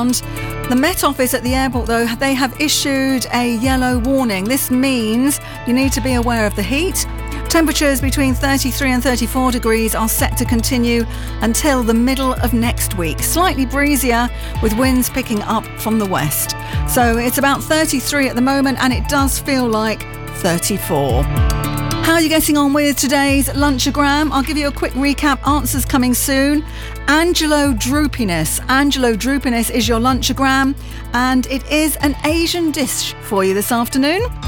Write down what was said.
around. The Met Office at the airport, though, they have issued a yellow warning. This means you need to be aware of the heat. Temperatures between 33 and 34 degrees are set to continue until the middle of next week. Slightly breezier with winds picking up from the west. So it's about 33 at the moment and it does feel like 34. How are you getting on with today's Lunchagram? I'll give you a quick recap. Answers coming soon. Angelo Droopiness. Angelo Droopiness is your Lunchagram and it is an Asian dish for you this afternoon.